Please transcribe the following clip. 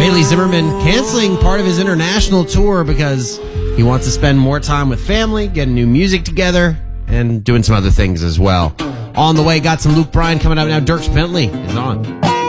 Bailey Zimmerman canceling part of his international tour because he wants to spend more time with family, getting new music together, and doing some other things as well. On the way, got some Luke Bryan coming up now. Dierks Bentley is on.